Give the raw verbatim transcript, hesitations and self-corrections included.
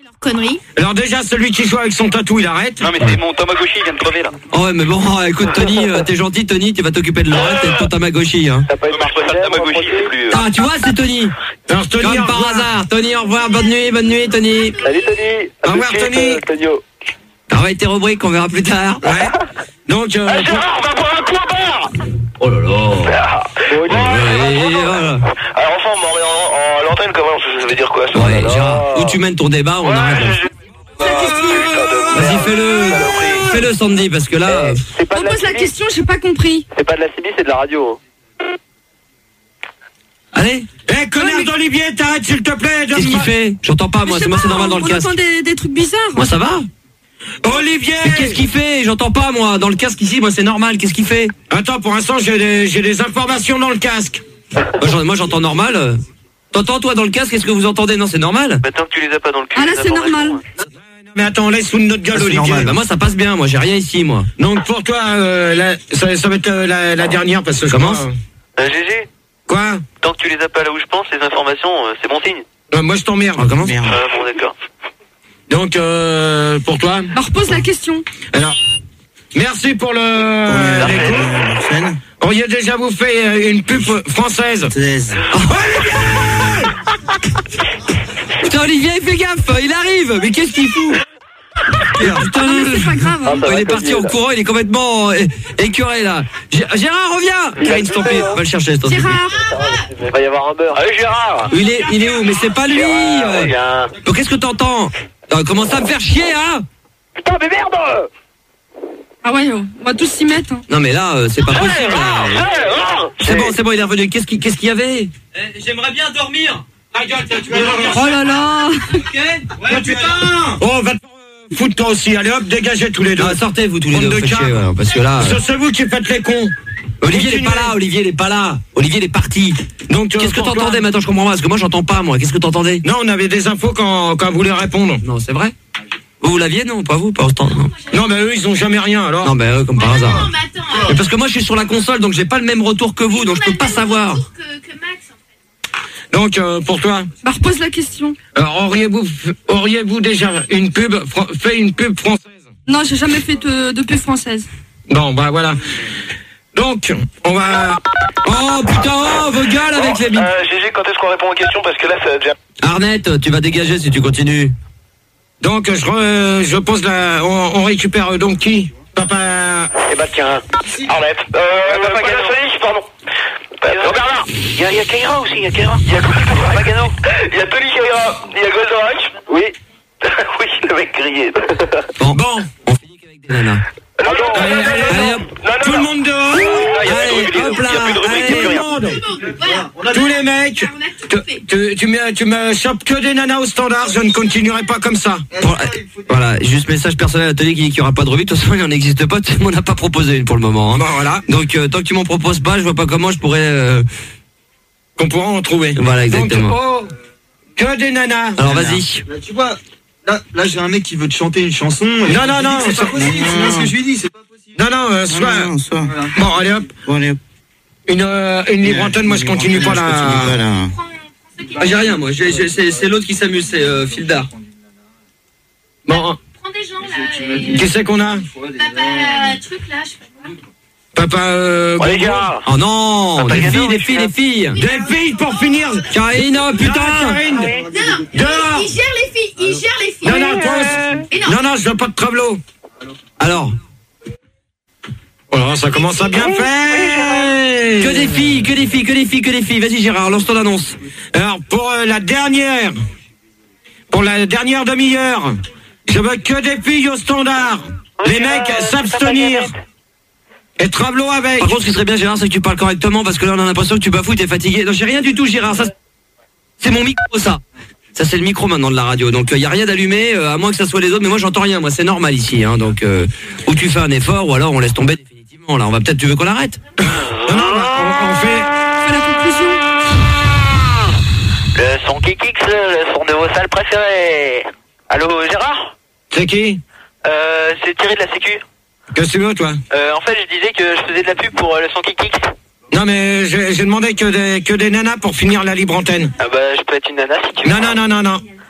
Connerie. Alors déjà, celui qui joue avec son tatou, il arrête. Non mais c'est mon Tamagotchi, il vient de crever là. Oh ouais, mais bon, écoute Tony, euh, t'es gentil Tony, tu vas t'occuper de Lorette et de ton Tamagotchi, hein. T'as pas eu de Tamagotchi, c'est plus... Ah, tu vois, c'est Tony. Alors Tony, Comme par hasard. Tony, au revoir, bonne nuit, bonne nuit Tony. Salut Tony. Au revoir Tony. Ah ouais, tes rubriques, on verra plus tard. Ouais. Donc, euh, Ah Gérard, on va boire un coup au bar. Oh là là. Ah. Ouais, voilà. Alors enfin, on m'en met en, en l'antenne, comment ça veut dire quoi ça? Ouais, Gérard, où tu mènes ton débat, on Ouais, arrête. je- je- Vas-y, fais-le. Fais-le Sandy, parce que là... C'est pas On de la pose la C B, question, j'ai pas compris. c'est pas de la C B, c'est de la radio. Allez, Eh, connard d'Olivier, t'arrêtes s'il te plaît. qu'est-ce qu'il fait? J'entends pas, moi, Je sais c'est moi, pas, c'est normal dans le on casque. entend des, des trucs bizarres. Moi, ça va? Olivier. Mais qu'est-ce qu'il fait? J'entends pas, moi. Dans le casque ici, moi, c'est normal. Qu'est-ce qu'il fait? Attends, pour l'instant, j'ai des, j'ai des informations dans le casque. Moi, j'en- Moi, j'entends normal. T'entends, toi, dans le casque? Qu'est-ce que vous entendez? Non, c'est normal. Bah tant que tu les as pas dans le cul. Ah là, les c'est informations, normal. ouais. Mais attends, laisse sous notre gueule, Ah, c'est Olivier. normal. Bah, moi, ça passe bien. Moi, j'ai rien ici, moi. Donc pour toi, euh, la- ça, ça va être euh, la, la dernière parce que je Commence. crois, Euh, G G, euh, Quoi tant que tu les as pas là où je pense, les informations, euh, c'est bon signe. Euh, Moi, je t'emmerde. Ah, comment Merde. Ah bon d'accord. Donc euh, pour toi, Alors pose la question. alors merci pour le l'écho. Auriez déjà vous fait euh, une pub française. Putain, Olivier, fais gaffe, il arrive. Mais qu'est-ce qu'il fout? Putain, C'est pas grave. hein. il est parti en courant, il est complètement euh, écuré là. Gé- Gérard, reviens. Karine, s'il te plaît, va le chercher. s'il te plaît. Gérard, Il va y avoir un beurre. Allez Gérard. Il est, il est où? Mais c'est pas lui. Gérard, euh. reviens. Donc, qu'est-ce que t'entends? Euh, Commence à me faire chier, hein? Putain mais merde. ah ouais, on va tous s'y mettre. hein. Non, mais là, euh, c'est pas possible. là. Ah, C'est bon, c'est bon, il est revenu. Qu'est-ce qu'il qu'est-ce qu'il y avait? J'aimerais bien dormir. Oh là là. Ok. Ouais, putain. Oh, va te euh, foutre toi aussi. Allez hop, dégagez tous les deux. Ah, sortez, vous tous les Bande deux, de faites chier, caves. ouais, parce que là... C'est c'est vous qui faites les cons. Olivier, il est Continuez. pas là, Olivier, il est pas là. Olivier, il est parti. Donc euh, Qu'est-ce que pour toi- t'entendais maintenant? Je comprends pas, parce que moi, j'entends pas, moi. Qu'est-ce que t'entendais? Non, on avait des infos quand quand vous voulez répondre. Non, c'est vrai? Vous, vous l'aviez, non? Pas vous? Pas autant, non. Non, mais eux, ils ont jamais rien alors. Non, mais euh, comme par hasard. Non, mais attends. Mais parce que moi, je suis sur la console, donc j'ai pas le même retour que vous, donc je peux pas savoir. Que, que Max, en fait. Donc euh, pour toi, Bah repose la question. alors, auriez-vous f- auriez-vous déjà une pub fr- fait une pub française? Non, j'ai jamais fait de, de pub française. Bon, bah voilà. Donc, on va. Oh putain, oh, vos gueules avec les bites. Euh, G G, quand est-ce qu'on répond aux questions? Parce que là, ça a déjà... Arnett, tu vas dégager si tu continues. Donc, je, re- je pose la. On, on récupère euh, donc qui? Papa. Eh bah tiens, Arlette. Euh, Papa Gano. Pardon. Euh, Bernard. Il y a, il y a Kaira aussi, il y a Kaira. Il y a Papa Gano. Il y a Tony Kaira. Il y a Goldorak. Oui. Oui, le mec grillé. Bon, Bon, on finit qu'avec des nanas. Non, non, non, allez, non, allez, non, allez, non, hop. non, tout non, le non. monde dehors. Ah, il y a plus de Allez, rubrique, hop il y a plus de là, rubrique, il y a Tout plus le rien. monde. Voilà. Tous les mecs. On a tout Tu, fait. tu, tu me, tu me chopes que des nanas au standard, je ne continuerai pas comme ça. Bon, euh, voilà, juste message personnel à Tony qui dit qu'il n'y aura pas de rubrique. De toute façon, il n'en existe pas. Tu m'en as pas proposé une pour le moment. hein. Bon, voilà, Donc, euh, tant que tu m'en proposes pas, je vois pas comment je pourrais. euh, qu'on pourra en trouver. Voilà, exactement. Donc, oh, que des nanas. Alors, vas-y. Là, tu vois, là, là j'ai un mec qui veut te chanter une chanson. Et Non, je non, lui non, dis que C'est ça- pas possible, c'est bien ce que je lui dis, c'est pas possible. Non, non, euh, soit. Non, non, soit. Voilà. Bon, allez hop. Bon, allez, hop. Une, euh, une libre antenne, moi je continue pas Je continue pas, là. là. Prends, prends ceux qui- Ah, j'ai rien, moi. J'ai- j'ai- C'est c'est l'autre qui s'amuse, c'est euh, Fildar. Bon, Prends des gens là. Et... qui c'est qu'on a? Papa, truc là, je sais pas quoi. Papa. Euh, Allez, Gogo. Gérard. Oh non, Papa les Gano, filles, les tu filles, viens. les filles. Des filles pour finir. Karine, oh, Non, putain. Karine. Non, non, Dehors. il gère les filles, il gère les filles. Non, non, toi. Et non. Non, non, je veux pas de travelot. Alors, Oh là, ça commence à bien faire. que des filles, que des filles, que des filles, que des filles. Vas-y, Gérard, lance ton annonce. Alors, pour euh, la dernière, pour la dernière demi-heure, je veux que des filles au standard. Les mecs s'abstenir. Et travelot avec. Par contre, ce qui serait bien, Gérard, c'est que tu parles correctement parce que là, on a l'impression que tu bafouilles, t'es fatigué. Non, j'ai rien du tout, Gérard. Ça, c'est mon micro, ça. Ça, c'est le micro maintenant de la radio. Donc, il n'y a rien d'allumé, euh, à moins que ça soit les autres. Mais moi, j'entends rien. Moi, c'est normal ici. Hein, donc, euh, ou tu fais un effort, ou alors on laisse tomber définitivement. Là, on va peut-être. Tu veux qu'on l'arrête? Non, non, on, on fait. Fais la conclusion. Le son qui kicks, le son de vos salles préférées. Allô, Gérard? C'est qui? Euh, c'est Thierry de la Sécu. Qu'est-ce que tu veux, toi? Euh, en fait, je disais que je faisais de la pub pour euh, le son qui kicks. Non, mais j'ai j'ai demandé que des, que des nanas pour finir la libre antenne. Ah bah, je peux être une nana si tu veux. Non, non, non, non, non.